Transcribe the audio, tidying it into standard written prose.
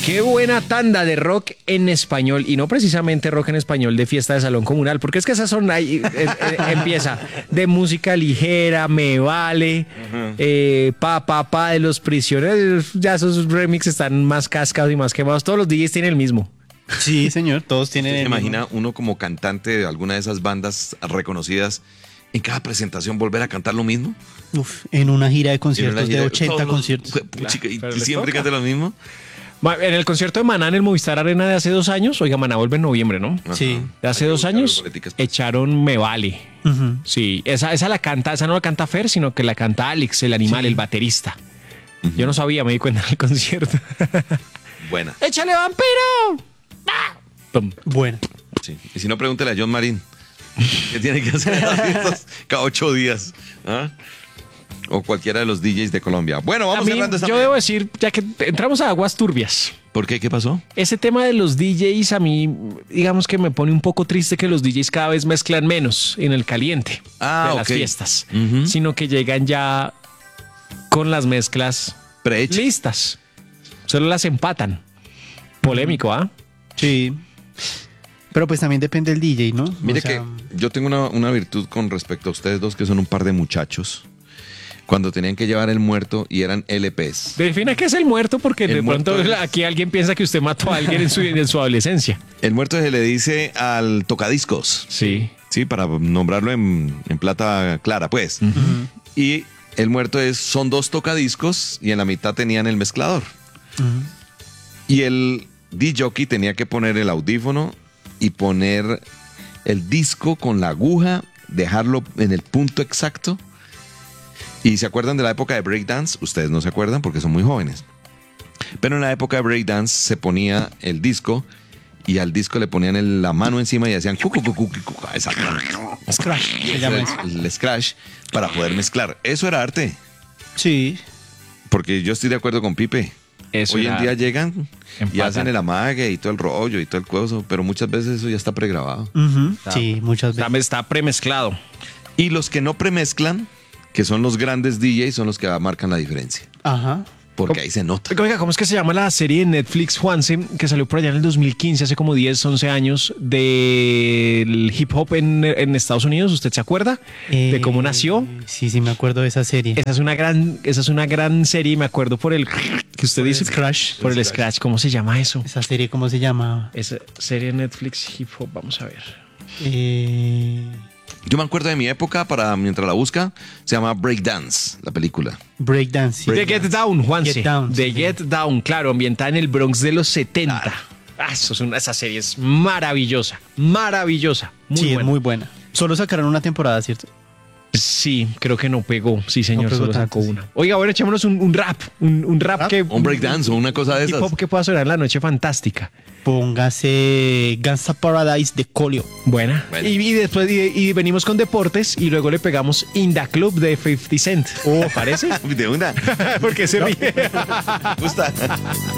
Qué buena tanda de rock en español, y no precisamente rock en español de fiesta de salón comunal, porque es que esas son ahí, empieza de música ligera, Me Vale, pa de Los Prisioneros. Ya esos remixes están más cascados y más quemados. Todos los DJs tienen el mismo. Sí, señor, todos tienen ¿Se el imagina mismo. uno como cantante de alguna de esas bandas reconocidas en cada presentación volver a cantar lo mismo? Uf, en una gira de En una conciertos gira de 80 todos los- conciertos. Puchica, y pero les siempre toca. canta lo mismo. En el concierto de Maná en el Movistar Arena de hace 2 años, oiga, Maná vuelve en noviembre, ¿no? Sí. De hace Hay que 2 buscar años las boleticas, pues. echaron Me Vale. Ujú. Sí, esa la canta, esa no la canta Fer, sino que la canta Alex, el animal, el baterista. Yo no sabía, me di cuenta en el concierto. Buena. ¡Échale, vampiro! ¡Ah! Pum. Bueno, Sí. Y si no, pregúntele a John Marín. ¿Qué tiene que hacer cada 8 días? ¿Ah? O cualquiera de los DJs de Colombia. Bueno, A vamos mí, cerrando esta yo mañana. debo decir, ya que entramos a aguas turbias, ¿Por qué? ¿Qué pasó? ese tema de los DJs a mí, digamos que me pone un poco triste que los DJs cada vez mezclan menos en el caliente de las ok. fiestas, Ujú. sino que llegan ya con las mezclas Prehecha. listas. Solo las empatan. Polémico, ¿ah? sí. Pero pues también depende del DJ, ¿no? Mire O sea, que yo tengo una virtud con respecto a ustedes dos, que son un par de muchachos. Cuando tenían que llevar el muerto y eran LPs. Defina qué es el muerto, porque El de pronto muerto es- aquí alguien piensa que usted mató a alguien en su adolescencia. El muerto se le dice al tocadiscos. Sí. Sí, para nombrarlo en plata clara, pues. Y el muerto son 2 tocadiscos y en la mitad tenían el mezclador. Y el DJ tenía que poner el audífono y poner el disco con la aguja, dejarlo en el punto exacto. ¿Y se acuerdan de la época de breakdance? Ustedes no se acuerdan porque son muy jóvenes. Pero en la época de breakdance se ponía el disco y al disco le ponían la mano encima y hacían cucu, cucu, cucu, exactamente. Scratch, se llama eso. El scratch para poder mezclar. Eso era arte. Sí. Porque yo estoy de acuerdo con Pipe. Eso Hoy en era- día llegan y empatan. hacen el amague y todo el rollo y todo el coso, pero muchas veces eso ya está pregrabado. Ujú. Sí, muchas veces. Está premezclado. Y los que no premezclan, que son los grandes DJs, son los que marcan la diferencia. Ajá. Porque ahí se nota. Oiga, ¿cómo es que se llama la serie de Netflix, Juanse, que salió por allá en el 2015, hace como 10, 11 años, del hip hop en Estados Unidos? ¿Usted se acuerda de cómo nació? Sí, sí, me acuerdo de esa serie. Esa es una gran serie, y me acuerdo por el que usted dice. Scratch. Por el Scratch. ¿Cómo se llama eso? Esa serie, ¿cómo se llama? Esa serie de Netflix hip hop, vamos a ver. Yo me acuerdo de mi época, mientras la busca, se llama Breakdance, la película. Breakdance. sí. The Get Down, Juanse. Get Down, The sí. Get Down, claro, ambientada en el Bronx de los 70. Esa serie es maravillosa, maravillosa. Muy Sí, buena. es muy buena. Solo sacaron una temporada, ¿cierto? Sí, creo que no pegó. Sí, señor, No pegó solo tanto, sacó sí. una. Oiga, bueno, echémonos un rap. Un rap ¿Rap? que... Un breakdance o una cosa de hip esas. hop que pueda sonar en la noche fantástica. Póngase Gangsta Paradise de Colio. Buena. Bueno. Y después y venimos con deportes y luego le pegamos In the Club de 50 Cent. ¿Parece? De una. Porque se ríe. Me gusta.